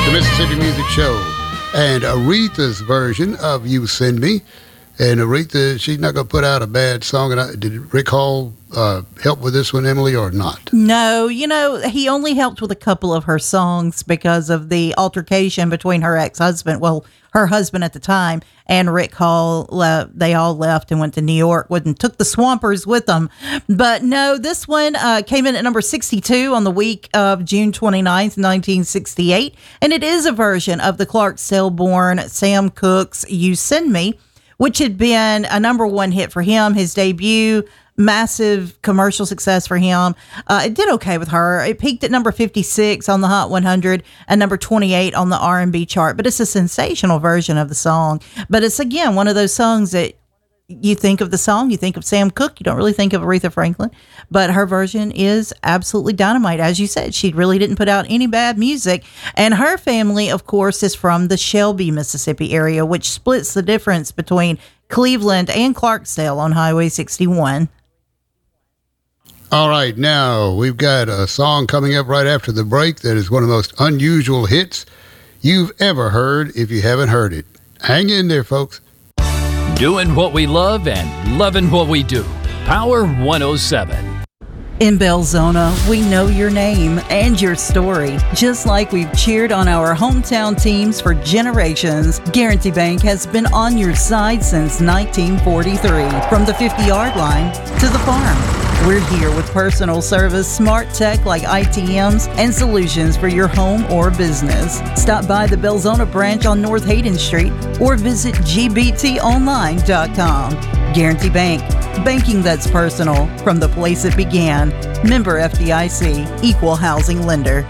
the Mississippi Music Show, and Aretha's version of You Send Me. And Aretha, she's not going to put out a bad song. And did Rick Hall help with this one, Emily, or not? No, he only helped with a couple of her songs because of the altercation between her ex-husband, her husband at the time, and Rick Hall. They all left and went to New York and took the Swampers with them. But no, this one came in at number 62 on the week of June 29th, 1968. And it is a version of the Clark Selborne, Sam Cooke's You Send Me, which had been a number one hit for him, his debut, massive commercial success for him. It did okay with her. It peaked at number 56 on the Hot 100 and number 28 on the R&B chart. But it's a sensational version of the song. But it's, again, one of those songs that you think of the song, you think of Sam Cooke, you don't really think of Aretha Franklin. But her version is absolutely dynamite. As you said, she really didn't put out any bad music. And her family, of course, is from the Shelby, Mississippi area, which splits the difference between Cleveland and Clarksdale on Highway 61. All right, now we've got a song coming up right after the break that is one of the most unusual hits you've ever heard if you haven't heard it. Hang in there, folks. Doing what we love and loving what we do. Power 107. In Belzona, we know your name and your story. Just like we've cheered on our hometown teams for generations, Guarantee Bank has been on your side since 1943. From the 50-yard line to the farm, we're here with personal service, smart tech like ITMs, and solutions for your home or business. Stop by the Belzona branch on North Hayden Street or visit gbtonline.com. Guarantee Bank. Banking that's personal from the place it began. Member FDIC, Equal Housing Lender.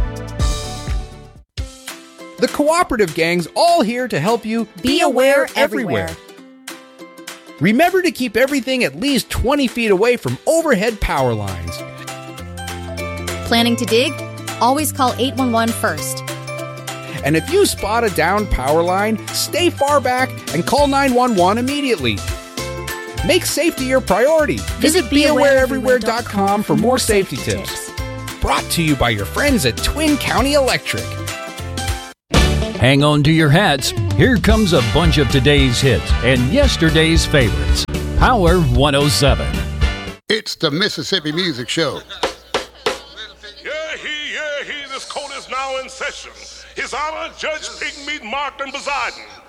The Cooperative Gang's all here to help you be aware everywhere. Remember to keep everything at least 20 feet away from overhead power lines. Planning to dig? Always call 811 first. And if you spot a downed power line, stay far back and call 911 immediately. Make safety your priority. Visit BeAwareEverywhere.com for more safety tips. Brought to you by your friends at Twin County Electric. Hang on to your hats. Here comes a bunch of today's hits and yesterday's favorites. Power 107. It's the Mississippi Music Show. Yeah, he, this court is now in session. His Honor, Judge Pigmeat Martin Poseidon.